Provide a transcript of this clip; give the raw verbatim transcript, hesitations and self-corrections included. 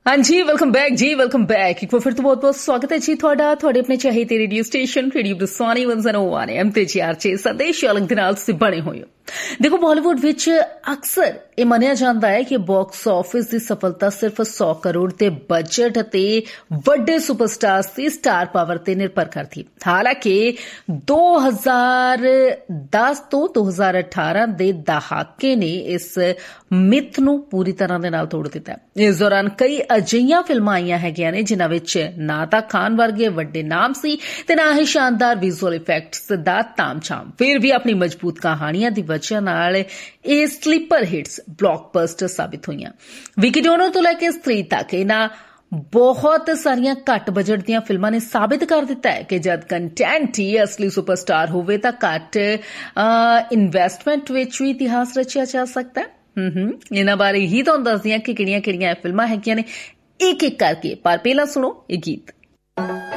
हाँ जी, welcome back जी, welcome back. एक बार फिर तो बहुत बहुत स्वागत है जी ਤੁਹਾਡਾ ਤੁਹਾਡੇ ਆਪਣੇ ਚਾਹੀਦੇ ਰੇਡੀਓ ਸਟੇਸ਼ਨ ਰੇਡੀਓ ਬਰਸਾਨੀ ਇੱਕ ਸੌ ਇੱਕ ਐਮ ਤੇ ਜੀ ਆਰ ਛੇ ਸੰਦੇਸ਼ ਅਲੰਗ ਦੇ ਨਾਲ ਤੁਸੀਂ ਬਣੇ ਹੋਏ ਹੋ। ਦੇਖੋ ਬਾਲੀਵੁੱਡ ਵਿੱਚ ਅਕਸਰ ਇਹ ਮੰਨਿਆ ਜਾਂਦਾ ਹੈ ਕਿ ਬਾਕਸ ਆਫਿਸ ਦੀ ਸਫਲਤਾ ਸਿਰਫ ਸੌ ਕਰੋੜ ਦੇ ਬਜਟ ਅਤੇ ਵੱਡੇ ਸੁਪਰਸਟਾਰਸ ਦੀ ਸਟਾਰ ਪਾਵਰ ਤੇ ਨਿਰਭਰ ਕਰਦੀ। ਹਾਲਾਂਕਿ ਦੋ ਹਜ਼ਾਰ ਦਸ ਤੋਂ ਦੋ ਹਜ਼ਾਰ ਅਠਾਰਾਂ ਦੇ ਦਹਾਕੇ ਨੇ ਇਸ ਮਿਥ ਨੂੰ ਪੂਰੀ ਤਰ੍ਹਾਂ ਦੇ ਨਾਲ ਤੋੜ ਦਿੱਤਾ। ਇਸ ਦੌਰਾਨ ਕਈ ਅਜਿਹੀਆਂ ਫਿਲਮਾਂ ਆਈਆਂ ਹੈਗੀਆਂ ਨੇ ਜਿਨ੍ਹਾਂ ਵਿੱਚ ਨਾ ਤਾਂ ਖਾਨ ਵਰਗੇ ਵੱਡੇ ਨਾਮ ਸੀ ਤੇ ਨਾ ਹੀ ਸ਼ਾਨਦਾਰ ਵਿਜ਼ੂਅਲ ਇਫੈਕਟਸ ਦਾ ਤਾਮਝਾਮ। ਫਿਰ ਵੀ ਆਪਣੀ ਮਜ਼ਬੂਤ ਕਹਾਣੀਆਂ ਦੀ ਵਜ੍ਹਾ ਨਾਲ ਇਹ ਸਲੀਪਰ ਹਿੱਟਸ ਬਲੌਕਬਸਟਰ ਸਾਬਿਤ ਹੋਈਆਂ। ਵਿਕੀ ਡੋਨਰ ਤੋਂ ਲੈ ਕੇ ਸਤਰੀ ਤੱਕ ਇਹਨਾਂ ਬਹੁਤ ਸਾਰੀਆਂ ਘੱਟ ਬਜਟ ਦੀਆਂ ਫਿਲਮਾਂ ਨੇ ਸਾਬਿਤ ਕਰ ਦਿੱਤਾ ਹੈ ਕਿ ਜਦ ਕੰਟੈਂਟ ਹੀ ਅਸਲੀ ਸੁਪਰਸਟਾਰ ਹੋਵੇ ਤਾਂ ਘੱਟ ਇਨਵੈਸਟਮੈਂਟ ਵਿੱਚ ਵੀ ਇਤਿਹਾਸ ਰਚਿਆ ਜਾ ਸਕਦਾ ਹੈ। ਹੂੰ ਇਹਨਾਂ ਬਾਰੇ ਹੀ ਤੁਹਾਨੂੰ ਦੱਸਦੀ ਹਾਂ ਕਿ ਕਿਹੜੀਆਂ ਕਿਹੜੀਆਂ ਫਿਲਮਾਂ ਹੈਗੀਆਂ ਨੇ ਇੱਕ ਇੱਕ ਕਰਕੇ। ਪਰ ਪਹਿਲਾਂ ਸੁਣੋ ਇਹ ਗੀਤ।